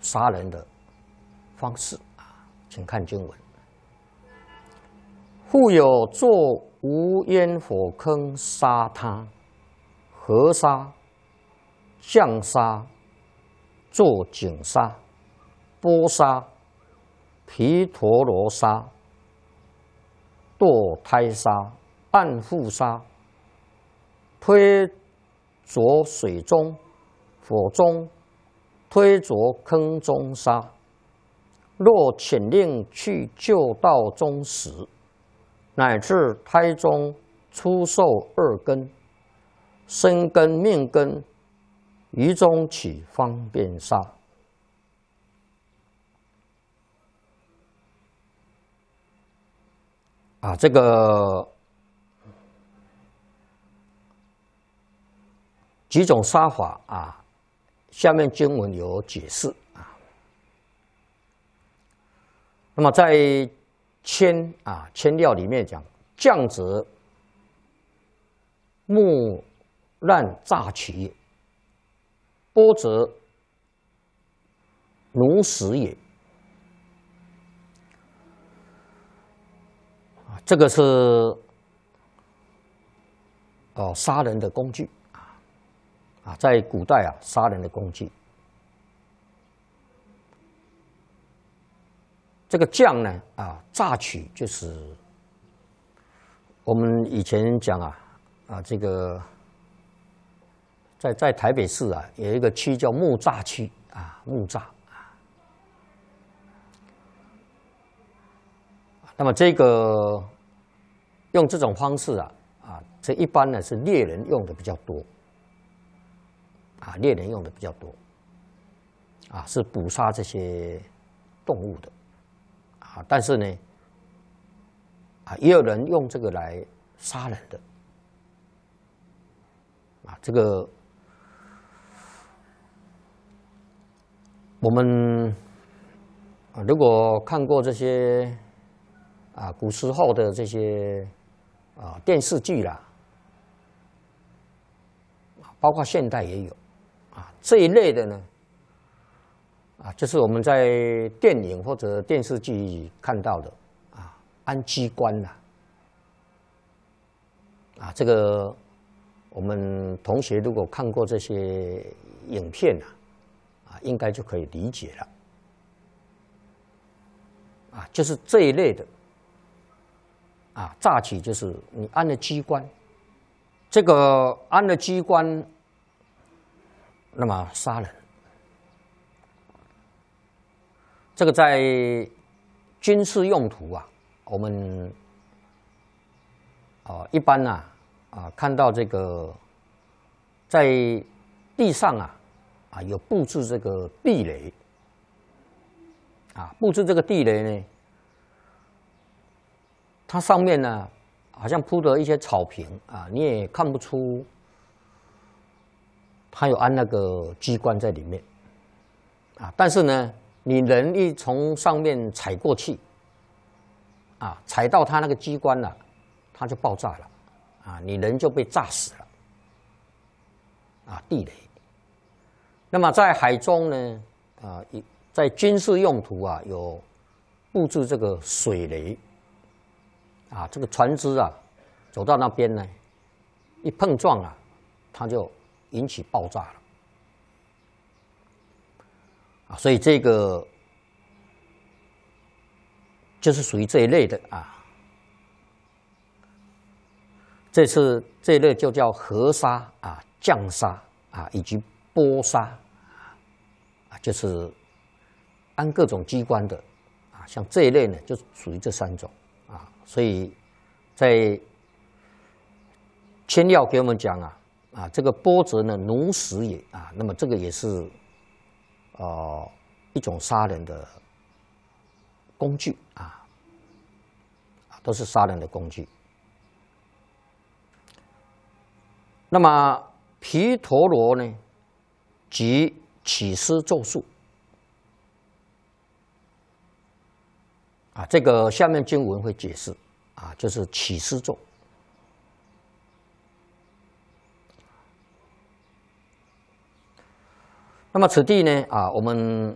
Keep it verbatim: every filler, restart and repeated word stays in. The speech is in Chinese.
杀人的方式啊，请看经文。复有作无烟火坑杀他，河杀、象杀、做井杀、波杀、毗陀罗杀、堕胎杀、暗覆杀、推着水中、火中、推着坑中杀。若遣令去救道中时，乃至胎中出受二根，身根命根，于中起方便杀。啊，这个几种杀法啊，下面经文有解释啊。那么在铅啊铅料里面讲，降则木烂榨取也，剥则奴食也。这个是哦杀人的工具啊啊，在古代啊杀人的工具。这个降呢啊，榨取就是我们以前讲啊啊，这个在在台北市啊有一个区叫木栅区啊，木栅啊。那么这个用这种方式啊啊，这一般呢是猎人用的比较多啊，猎人用的比较多啊，是捕杀这些动物的。啊，但是呢，啊，也有人用这个来杀人的，啊，这个我们啊，如果看过这些啊古时候的这些啊电视剧啦，包括现代也有，啊这一类的呢。啊，就是我们在电影或者电视剧看到的啊，安机关呐，啊，这个我们同学如果看过这些影片啊，啊，应该就可以理解了。啊，就是这一类的，啊，榨取就是你安了机关，这个安了机关，那么杀人。这个在军事用途啊，我们啊一般呢啊看到这个在地上啊啊有布置这个地雷啊，布置这个地雷呢，它上面呢好像铺的一些草坪啊，你也看不出它有安那个机关在里面啊，但是呢。你人一从上面踩过去，啊，踩到它那个机关了，它就爆炸了，啊，你人就被炸死了，啊，地雷。那么在海中呢，啊，在军事用途啊，有布置这个水雷，啊，这个船只啊走到那边呢，一碰撞啊，它就引起爆炸了。啊，所以这个就是属于这一类的啊。这次这一类就叫河杀啊、降杀啊以及波杀啊，就是安各种机关的啊，像这一类呢，就属于这三种啊。所以在铅料给我们讲啊啊，这个波则呢，奴食也啊，那么这个也是。呃，一种杀人的工具啊，都是杀人的工具。那么毗陀罗呢，即起施咒术啊，这个下面经文会解释啊，就是起施咒。那么此地呢，啊，我们